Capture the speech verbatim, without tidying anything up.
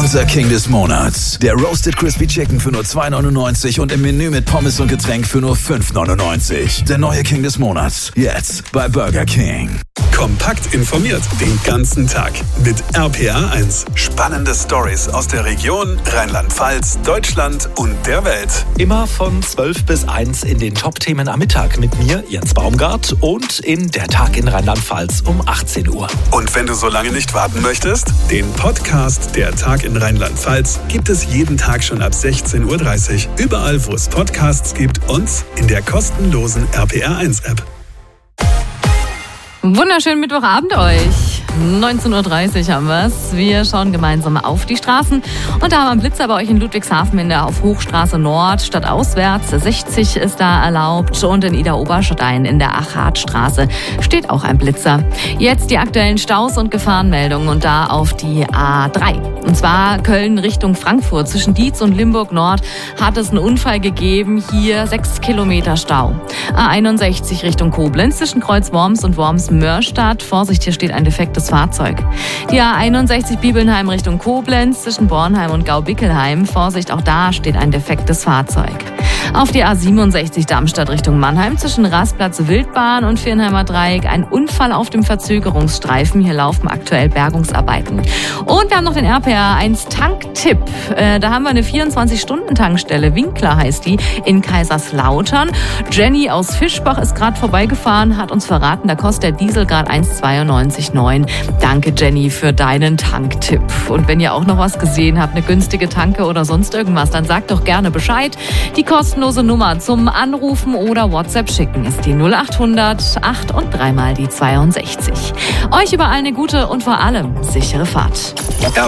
Unser King des Monats. Der Roasted Crispy Chicken für nur zwei neunundneunzig und im Menü mit Pommes und Getränk für nur fünf neunundneunzig. Der neue King des Monats. Jetzt bei Burger King. Kompakt informiert den ganzen Tag mit R P R eins. Spannende Stories aus der Region, Rheinland-Pfalz, Deutschland und der Welt. Immer von zwölf bis eins in den Top-Themen am Mittag mit mir, Jens Baumgart, und in Der Tag in Rheinland-Pfalz um achtzehn Uhr. Und wenn du so lange nicht warten möchtest, den Podcast Der Tag in Rheinland-Pfalz gibt es jeden Tag schon ab sechzehn Uhr dreißig. Überall, wo es Podcasts gibt und in der kostenlosen R P R eins App. Wunderschönen Mittwochabend euch. neunzehn Uhr dreißig haben wir es. Wir schauen gemeinsam auf die Straßen. Und da haben wir einen Blitzer bei euch in Ludwigshafen in der auf Hochstraße Nord statt auswärts. sechzig ist da erlaubt. Und in Ida-Oberstein in der Achatstraße steht auch ein Blitzer. Jetzt die aktuellen Staus und Gefahrenmeldungen und da auf die A drei. Und zwar Köln Richtung Frankfurt. Zwischen Dietz und Limburg Nord hat es einen Unfall gegeben. Hier sechs Kilometer Stau. A einundsechzig Richtung Koblenz zwischen Kreuz Worms und Worms-Mörstadt. Vorsicht, hier steht ein defektes Fahrzeug. Die A einundsechzig Bibelnheim Richtung Koblenz zwischen Bornheim und Gau-Bickelheim. Vorsicht, auch da steht ein defektes Fahrzeug. Auf die A siebenundsechzig Darmstadt Richtung Mannheim zwischen Rastplatz Wildbahn und Viernheimer Dreieck ein Unfall auf dem Verzögerungsstreifen. Hier laufen aktuell Bergungsarbeiten. Und wir haben noch den R P R eins Tanktipp. Äh, da haben wir eine vierundzwanzig-Stunden-Tankstelle. Winkler heißt die in Kaiserslautern. Jenny aus Fischbach ist gerade vorbeigefahren, hat uns verraten, da kostet der Diesel gerade eins Komma zweiundneunzig neun. Danke Jenny für deinen Tanktipp. Und wenn ihr auch noch was gesehen habt, eine günstige Tanke oder sonst irgendwas, dann sagt doch gerne Bescheid. Die kostenlose Nummer zum Anrufen oder WhatsApp schicken ist die null achthundert acht und dreimal die zweiundsechzig. Euch überall eine gute und vor allem sichere Fahrt.